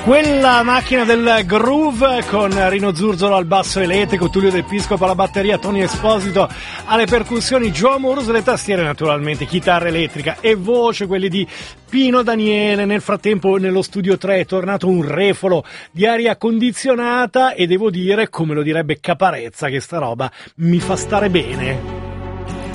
Quella macchina del groove con Rino Zurzolo al basso elettrico, Tullio Del Piscopo alla batteria, Tony Esposito alle percussioni, Joe Amoroso alle tastiere naturalmente, chitarra elettrica e voce, quelli di Pino Daniele. Nel frattempo nello studio 3 è tornato un refolo di aria condizionata e devo dire, come lo direbbe Caparezza, che sta roba mi fa stare bene.